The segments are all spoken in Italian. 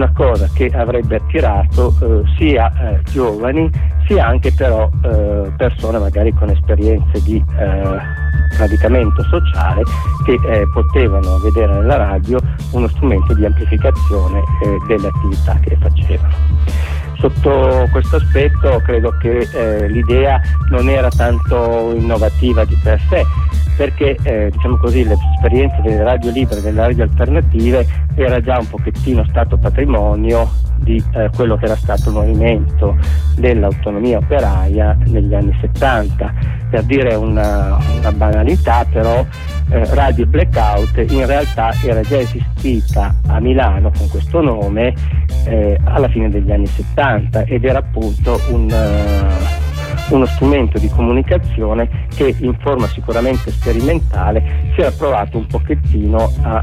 una cosa che avrebbe attirato sia giovani sia anche però persone magari con esperienze di radicamento sociale che potevano vedere nella radio uno strumento di amplificazione delle attività che facevano. Sotto questo aspetto credo che l'idea non era tanto innovativa di per sé, perché diciamo così l'esperienza delle radio libere, delle radio alternative era già un pochettino stato patrimonio di quello che era stato il movimento dell'autonomia operaia negli anni 70. Per dire una banalità, però Radio Blackout in realtà era già esistita a Milano con questo nome alla fine degli anni 70 ed era appunto uno strumento di comunicazione che in forma sicuramente sperimentale si era provato un pochettino a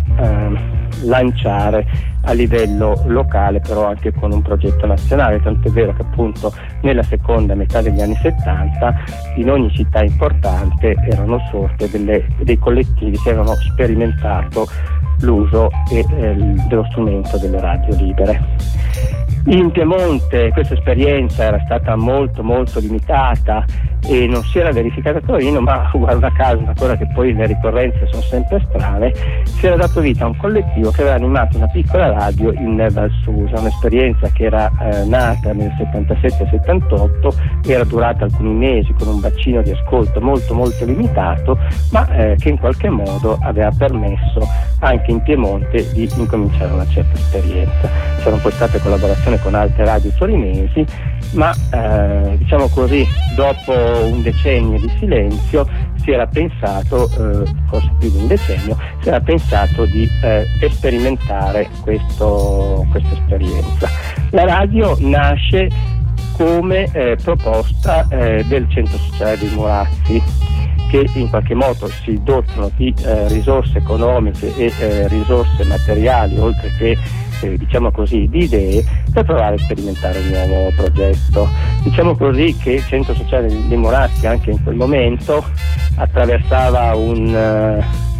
lanciare a livello locale, però anche con un progetto nazionale, tant'è vero che appunto nella seconda metà degli anni 70 in ogni città importante erano sorte dei collettivi che avevano sperimentato l'uso dello strumento delle radio libere. In Piemonte questa esperienza era stata molto molto limitata e non si era verificata a Torino, ma guarda caso, una cosa che poi le ricorrenze sono sempre strane, si era dato vita a un collettivo che aveva animato una piccola radio in Val Susa, un'esperienza che era nata nel 77-78, era durata alcuni mesi con un bacino di ascolto molto molto limitato, ma che in qualche modo aveva permesso anche in Piemonte di incominciare una certa esperienza. C'erano poi state collaborazioni con altre radio torinesi, ma diciamo così, dopo un decennio di silenzio si era pensato, forse più di un decennio, si era pensato di sperimentare questa esperienza. La radio nasce come proposta del Centro Sociale dei Morazzi, che in qualche modo si dotano di risorse economiche e risorse materiali, oltre che diciamo così di idee, per provare a sperimentare un nuovo progetto. Diciamo così che il Centro Sociale dei Morazzi anche in quel momento attraversava un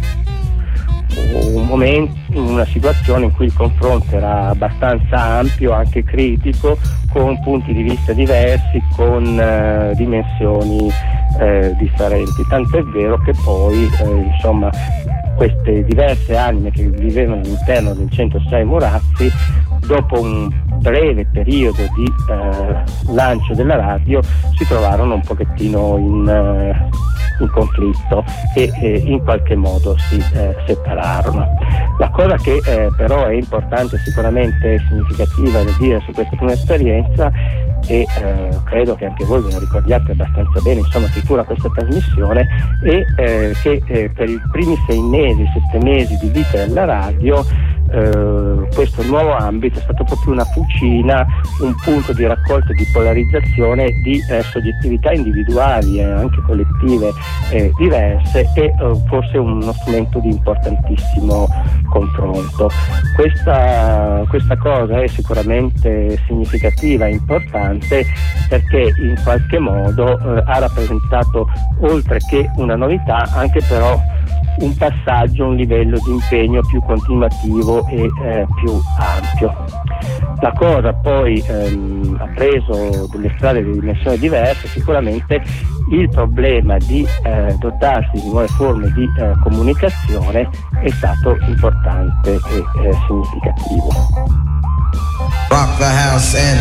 momento, una situazione in cui il confronto era abbastanza ampio, anche critico, con punti di vista diversi, con dimensioni differenti. Tanto è vero che poi insomma queste diverse anime che vivevano all'interno del Centro Sociale Morazzi, dopo un breve periodo di lancio della radio, si trovarono un pochettino in conflitto e in qualche modo si separarono. La cosa che però è importante, sicuramente significativa da dire su questa prima esperienza, e credo che anche voi ve lo ricordiate abbastanza bene, insomma, chi cura questa trasmissione, è che per i primi 7 mesi di vita della radio questo nuovo ambito è stato proprio una fucina, un punto di raccolta e di polarizzazione di soggettività individuali e anche collettive diverse, e forse uno strumento di importantissimo confronto. Questa cosa è sicuramente significativa e importante, perché in qualche modo ha rappresentato, oltre che una novità, anche però un passaggio, un livello di impegno più continuativo e più ampio. La cosa poi ha preso delle strade di dimensioni diverse. Sicuramente il problema di dotarsi di nuove forme di comunicazione è stato importante e significativo. Rock the house in,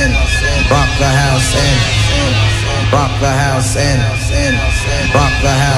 rock the house in, rock the house in, rock the house.